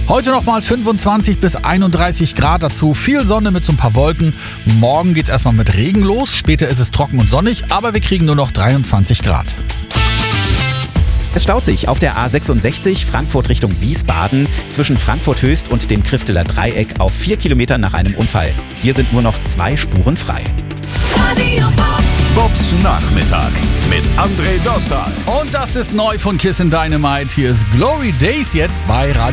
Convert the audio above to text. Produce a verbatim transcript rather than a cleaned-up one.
Heute nochmal fünfundzwanzig bis einunddreißig Grad, dazu viel Sonne mit so ein paar Wolken. Morgen geht's erstmal mit Regen los, später ist es trocken und sonnig, aber wir kriegen nur noch dreiundzwanzig Grad. Es staut sich auf der A sechsundsechzig Frankfurt Richtung Wiesbaden zwischen Frankfurt Höchst und dem Krifteler Dreieck auf vier Kilometern nach einem Unfall. Hier sind nur noch zwei Spuren frei. Bobs Nachmittag mit André Dostal. Und das ist neu von Kiss and Dynamite. Hier ist Glory Days jetzt bei Radio